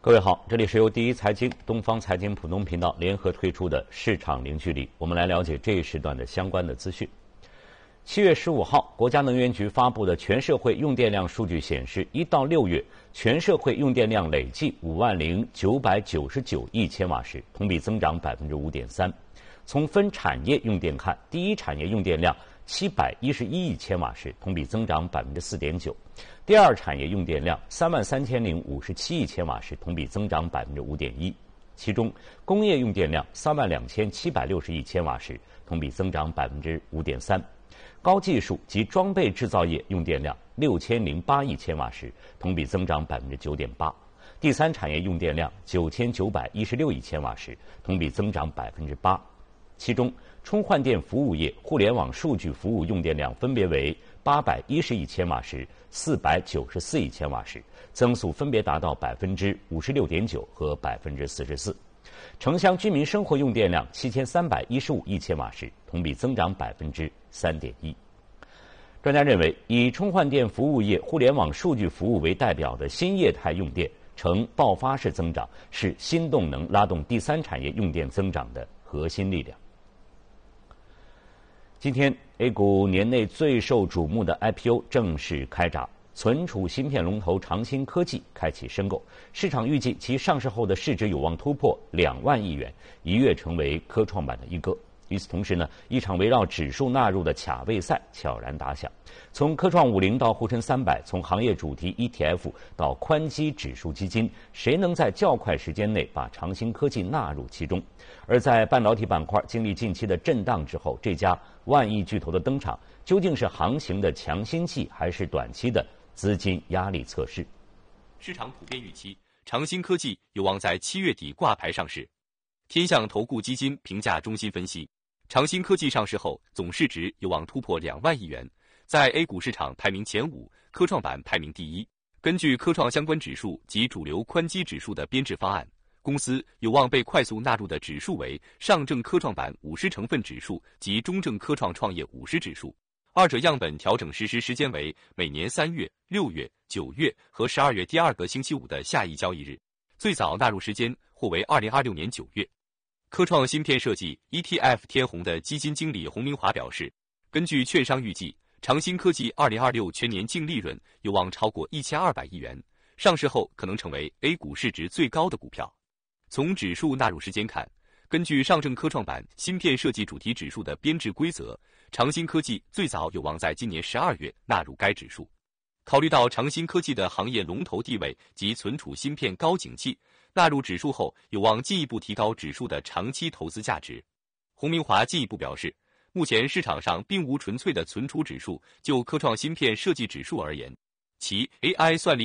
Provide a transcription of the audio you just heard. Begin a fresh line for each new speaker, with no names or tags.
各位好，这里是由第一财经、东方财经浦东频道联合推出的市场零距离，我们来了解这一时段的相关的资讯。7月15号，国家能源局发布的全社会用电量数据显示，1到6月全社会用电量累计50999亿千瓦时，同比增长5.3%。从分产业用电看，第一产业用电量711亿千瓦时，同比增长4.9%；第二产业用电量33057亿千瓦时，同比增长5.1%。其中，工业用电量32760亿千瓦时，同比增长5.3%；高技术及装备制造业用电量6008亿千瓦时，同比增长9.8%；第三产业用电量9916亿千瓦时，同比增长8%。其中，充换电服务业、互联网数据服务用电量分别为810亿千瓦时、494亿千瓦时，增速分别达到56.9%和44%。城乡居民生活用电量7315亿千瓦时，同比增长3.1%。专家认为，以充换电服务业、互联网数据服务为代表的新业态用电呈爆发式增长，是新动能拉动第三产业用电增长的核心力量。今天 ，A 股年内最受瞩目的 IPO 正式开闸，存储芯片龙头长鑫科技开启申购，市场预计其上市后的市值有望突破2万亿元，一跃成为科创板的一哥。与此同时呢，一场围绕指数纳入的卡位赛悄然打响，从科创50到沪深300，从行业主题 ETF 到宽基指数基金，谁能在较快时间内把长鑫科技纳入其中？而在半导体板块经历近期的震荡之后，这家万亿巨头的登场，究竟是行情的强心剂，还是短期的资金压力测试？
市场普遍预期，长鑫科技有望在7月底挂牌上市。天象投顾基金评价中心分析，长鑫科技上市后总市值有望突破2万亿元，在 A 股市场排名前5，科创板排名第1。根据科创相关指数及主流宽基指数的编制方案，公司有望被快速纳入的指数为上证科创板50成分指数及中证科创创业50指数，二者样本调整实施时间为每年3月、6月、9月和12月第2个星期五的下一交易日，最早纳入时间或为2026年9月。科创芯片设计 ETF 天弘的基金经理洪明华表示，根据券商预计，长鑫科技2026全年净利润有望超过1200亿元，上市后可能成为 A 股市值最高的股票。从指数纳入时间看，根据上证科创板芯片设计主题指数的编制规则，长鑫科技最早有望在今年12月纳入该指数。考虑到长鑫科技的行业龙头地位及存储芯片高景气，纳入指数后有望进一步提高指数的长期投资价值。洪明华进一步表示，目前市场上并无纯粹的存储指数，就科创芯片设计指数而言，其 AI 算力